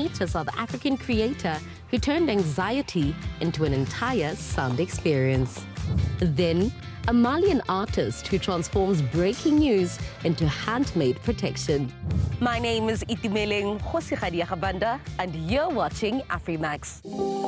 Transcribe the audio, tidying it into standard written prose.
meet a South African creator who turned anxiety into an entire sound experience. Then, a Malian artist who transforms breaking news into handmade protection. My name is Itumeleng Khosikgadi Khabanda, and you're watching Afrimax.